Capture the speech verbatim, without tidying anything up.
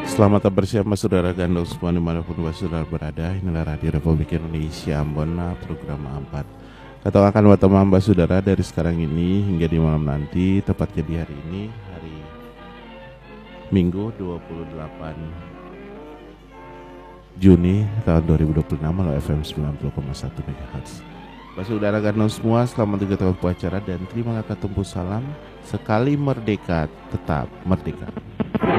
Selamat bersama saudara gandong semua dimanapun saudara berada. Inilah Radio Republik Indonesia Ambon, program empat. Katakan buat teman mbak saudara dari sekarang ini hingga di malam nanti, tepatnya di hari ini, hari Minggu dua puluh delapan Juni tahun dua ribu dua puluh enam melalui F M sembilan puluh koma satu MHz. Mbak saudara gandong semua, selamat tiga tahun upacara dan terima kasih tumpu salam. Sekali merdeka, tetap merdeka.